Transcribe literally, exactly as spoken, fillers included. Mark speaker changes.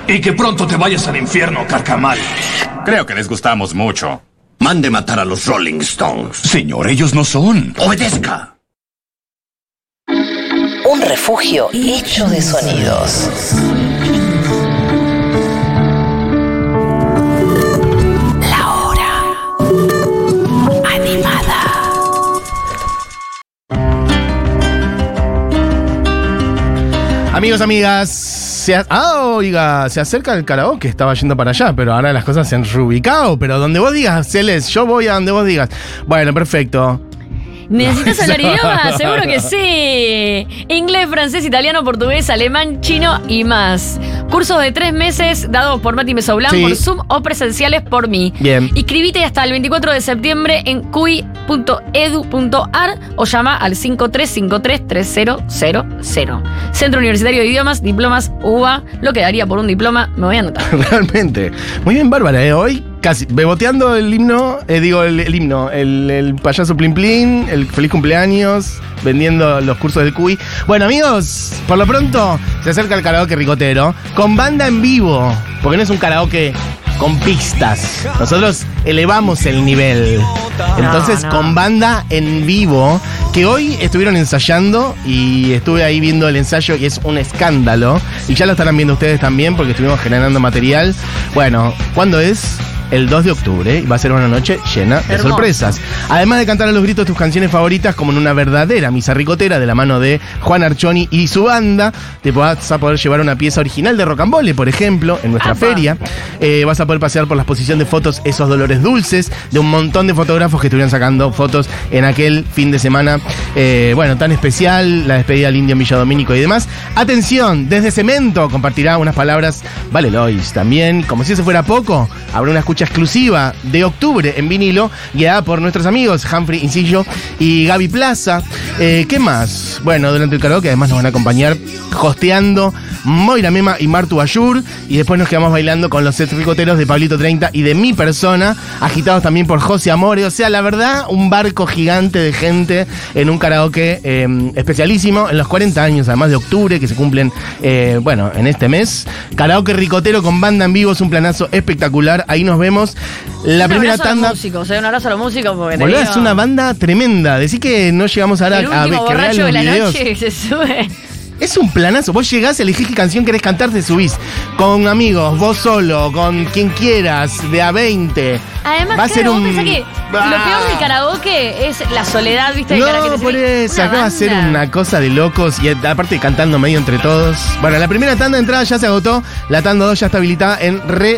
Speaker 1: Y que pronto te vayas al infierno, carcamal.
Speaker 2: Creo que les gustamos mucho.
Speaker 3: Mande matar a los Rolling Stones.
Speaker 1: Señor, ellos no son.
Speaker 3: Obedezca.
Speaker 4: Un refugio hecho de sonidos. La hora animada.
Speaker 5: Amigos, amigas, se a... ah, oiga, se acerca el karaoke, estaba yendo para allá, pero ahora las cosas se han reubicado, pero donde vos digas, Celeste, yo voy a donde vos digas. Bueno, perfecto.
Speaker 6: ¿Necesitas hablar idiomas? Seguro que sí. Inglés, francés, italiano, portugués, alemán, chino y más. Cursos de tres meses dados por Mati Mesoulán, sí, por Zoom o presenciales por mí.
Speaker 5: Bien.
Speaker 6: Inscribite hasta el veinticuatro de septiembre en cui punto edu punto ar o llama al cinco tres cinco tres tres cero cero cero. Centro Universitario de Idiomas, Diplomas U B A. Lo que daría por un diploma, me voy a anotar.
Speaker 5: Realmente. Muy bien, Bárbara, ¿eh? Hoy casi beboteando el himno, eh, digo el, el himno, el, el payaso Plin Plin, el feliz cumpleaños, vendiendo los cursos del Cuy. Bueno, amigos, por lo pronto se acerca el karaoke ricotero con banda en vivo, porque no es un karaoke con pistas. Nosotros elevamos el nivel. Entonces, no, no. con banda en vivo, que hoy estuvieron ensayando y estuve ahí viendo el ensayo y es un escándalo. Y ya lo estarán viendo ustedes también porque estuvimos generando material. Bueno, ¿cuándo es? El dos de octubre, y va a ser una noche llena de
Speaker 6: Hermoso.
Speaker 5: sorpresas. Además de cantar a los gritos tus canciones favoritas como en una verdadera misa ricotera de la mano de Juan Archoni y su banda, te vas a poder llevar una pieza original de Rocambole, por ejemplo, en nuestra
Speaker 6: Apa.
Speaker 5: feria. Eh, vas a poder pasear por la exposición de fotos Esos Dolores Dulces, de un montón de fotógrafos que estuvieron sacando fotos en aquel fin de semana, eh, bueno, tan especial, la despedida del Indio en Villa Domínico y demás. Atención, desde Cemento compartirá unas palabras Vale Lois. También, como si eso fuera poco, habrá una escucha exclusiva de octubre en vinilo, guiada por nuestros amigos Humphrey Incillo y Gaby Plaza. Eh, ¿Qué más? Bueno, durante el karaoke además nos van a acompañar hosteando Moira Mema y Martu Ayur, y después nos quedamos bailando con los sets ricoteros de Pablito treinta y de mi persona, agitados también por José Amore. O sea, la verdad, un barco gigante de gente en un karaoke eh, especialísimo en los cuarenta años, además de octubre, que se cumplen, eh, bueno, en este mes. Karaoke ricotero con banda en vivo, es un planazo espectacular. Ahí nos vemos. La
Speaker 6: un
Speaker 5: primera
Speaker 6: abrazo
Speaker 5: tanda.
Speaker 6: A los músicos, eh, un abrazo a los músicos porque te
Speaker 5: Boludo,
Speaker 6: digo,
Speaker 5: es una banda tremenda. Decí que no llegamos ahora
Speaker 6: el
Speaker 5: a, a ver
Speaker 6: último
Speaker 5: que vean
Speaker 6: borracho
Speaker 5: los
Speaker 6: de la
Speaker 5: videos.
Speaker 6: noche que se sube.
Speaker 5: Es un planazo. Vos llegás, elegís qué canción querés cantar, te subís. Con amigos, vos solo, con quien quieras, de a veinte.
Speaker 6: Además,
Speaker 5: va a
Speaker 6: claro,
Speaker 5: ser
Speaker 6: vos
Speaker 5: un.
Speaker 6: pensás que
Speaker 5: Ah.
Speaker 6: lo peor del karaoke es la soledad, ¿viste?
Speaker 5: No,
Speaker 6: de cara que te
Speaker 5: por
Speaker 6: sube
Speaker 5: eso,
Speaker 6: una
Speaker 5: acá va a ser
Speaker 6: banda.
Speaker 5: una cosa de locos. Y aparte cantando medio entre todos. Bueno, la primera tanda de entrada ya se agotó. La tanda dos ya está habilitada en re